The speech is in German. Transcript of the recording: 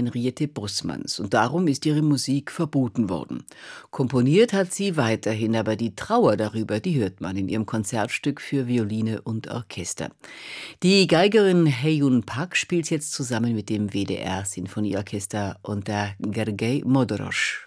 Henriette Bussmanns und darum ist ihre Musik verboten worden. Komponiert hat sie weiterhin, aber die Trauer darüber, die hört man in ihrem Konzertstück für Violine und Orchester. Die Geigerin Heyun Pak spielt jetzt zusammen mit dem WDR Sinfonieorchester unter Gergely Modorosch.